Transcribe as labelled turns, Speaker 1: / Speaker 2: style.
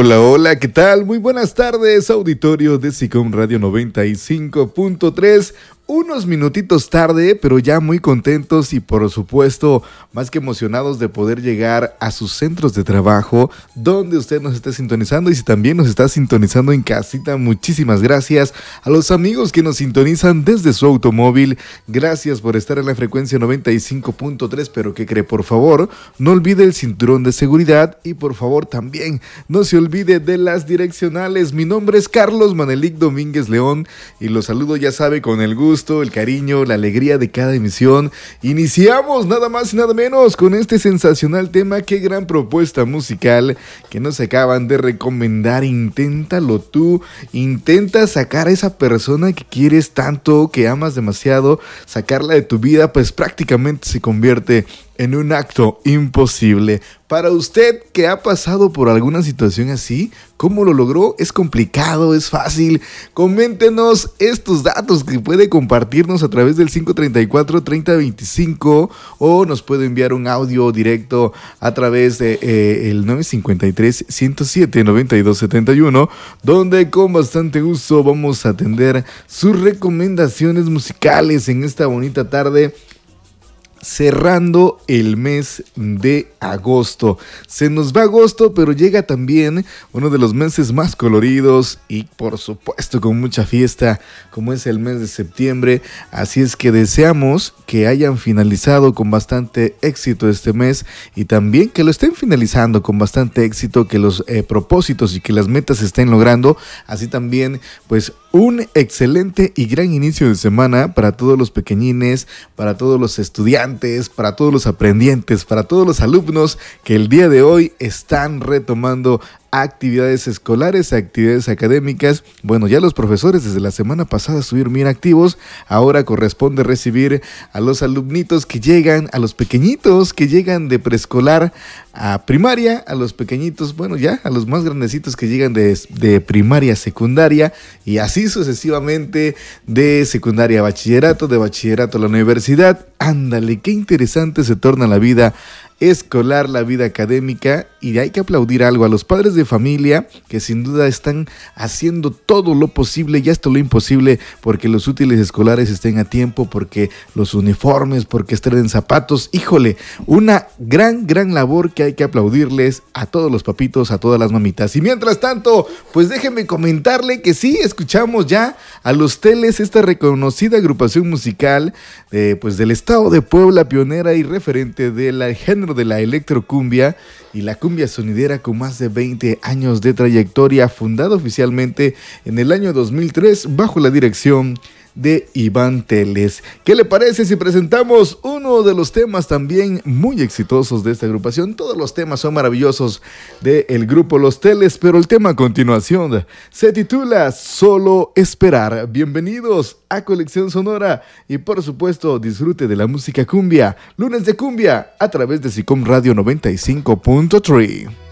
Speaker 1: Hola, hola, ¿qué tal? Muy buenas tardes, auditorio de SICOM Radio 95.3. Unos minutitos tarde, pero ya muy contentos y por supuesto más que emocionados de poder llegar a sus centros de trabajo, donde usted nos está sintonizando, y si también nos está sintonizando en casita, muchísimas gracias. A los amigos que nos sintonizan desde su automóvil, gracias por estar en la frecuencia 95.3, pero ¿qué cree? Por favor, no olvide el cinturón de seguridad y por favor también no se olvide de las direccionales. Mi nombre es Carlos Manelik Domínguez León y los saludo, ya sabe, con el gusto, el cariño, la alegría de cada emisión. Iniciamos nada más y nada menos con este sensacional tema. Qué gran propuesta musical que nos acaban de recomendar. Inténtalo tú, intenta sacar a esa persona que quieres tanto, que amas demasiado, sacarla de tu vida, pues prácticamente se convierte en un acto imposible. Para usted que ha pasado por alguna situación así, ¿cómo lo logró? ¿Es complicado? ¿Es fácil? Coméntenos estos datos que puede compartirnos a través del 534-3025 o nos puede enviar un audio directo a través de el 953-107-9271, donde con bastante gusto vamos a atender sus recomendaciones musicales en esta bonita tarde, cerrando el mes de agosto. Se nos va agosto, pero llega también uno de los meses más coloridos y por supuesto con mucha fiesta, como es el mes de septiembre. Así es que deseamos que hayan finalizado con bastante éxito este mes y también que lo estén finalizando con bastante éxito, que los propósitos y que las metas se estén logrando. Así también, pues, un excelente y gran inicio de semana para todos los pequeñines, para todos los estudiantes, para todos los aprendientes, para todos los alumnos que el día de hoy están retomando actividades escolares, actividades académicas. Bueno, ya los profesores desde la semana pasada estuvieron bien activos. Ahora corresponde recibir a los alumnitos que llegan, a los pequeñitos que llegan de preescolar a primaria, a los pequeñitos, bueno, ya a los más grandecitos que llegan de primaria a secundaria, y así sucesivamente de secundaria a bachillerato, de bachillerato a la universidad. Ándale, qué interesante se torna la vida escolar, la vida académica, y hay que aplaudir algo a los padres de familia que sin duda están haciendo todo lo posible y hasta lo imposible porque los útiles escolares estén a tiempo, porque los uniformes, porque estrenen zapatos. Híjole, una gran labor que hay que aplaudirles a todos los papitos, a todas las mamitas. Y mientras tanto, pues déjenme comentarle que sí, escuchamos ya a Los Teles, esta reconocida agrupación musical pues del estado de Puebla, pionera y referente del género de la electrocumbia y la cumbia sonidera, con más de 20 años de trayectoria, fundada oficialmente en el año 2003 bajo la dirección de Iván Teles. ¿Qué le parece si presentamos uno de los temas también muy exitosos de esta agrupación? Todos los temas son maravillosos del grupo Los Teles, pero el tema a continuación se titula Solo Esperar. Bienvenidos a Colección Sonora y por supuesto disfrute de la música cumbia. Lunes de cumbia a través de SICOM Radio 95.3.